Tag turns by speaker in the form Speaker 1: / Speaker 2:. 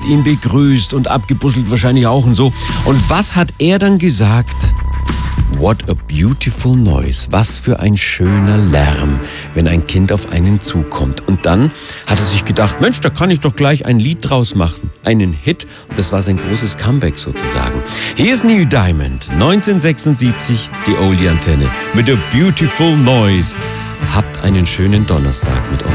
Speaker 1: ihn begrüßt und abgebusselt wahrscheinlich auch und so. Und was hat er dann gesagt? What a beautiful noise. Was für ein schöner Lärm, wenn ein Kind auf einen zukommt. Und dann hat er sich gedacht, Mensch, da kann ich doch gleich ein Lied draus machen. Einen Hit. Und das war sein großes Comeback sozusagen. Hier ist Neil Diamond, 1976, die Oldie-Antenne mit a beautiful noise. Habt einen schönen Donnerstag mit uns.